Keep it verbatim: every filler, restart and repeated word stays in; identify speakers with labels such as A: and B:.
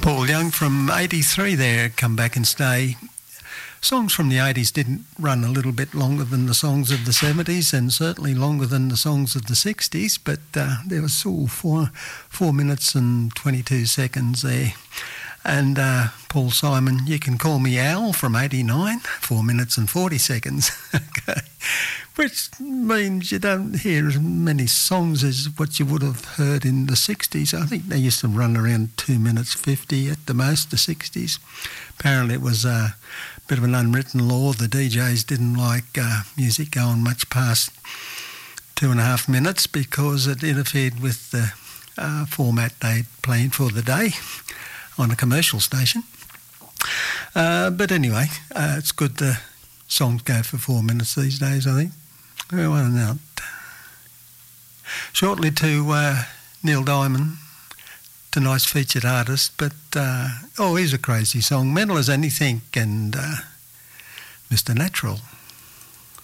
A: Paul Young from eighty-three there, Come Back and Stay. Songs from the eighties didn't run a little bit longer than the songs of the seventies and certainly longer than the songs of the sixties, but uh, there was all four, four minutes and twenty-two seconds there. And uh, Paul Simon, You Can Call Me Al from eighty-nine, four minutes and forty seconds. Okay. Which means you don't hear as many songs as what you would have heard in the sixties. I think they used to run around two minutes fifty at the most, the sixties. Apparently it was a bit of an unwritten law. The D Js didn't like uh, music going much past two and a half minutes because it interfered with the uh, format they planned for the day on a commercial station. Uh, but anyway, uh, it's good the songs go for four minutes these days, I think. Well, why not? Shortly to uh, Neil Diamond, tonight's featured artist, but, uh, oh, here's a crazy song, Mental as Anything, and uh, Mister Natural.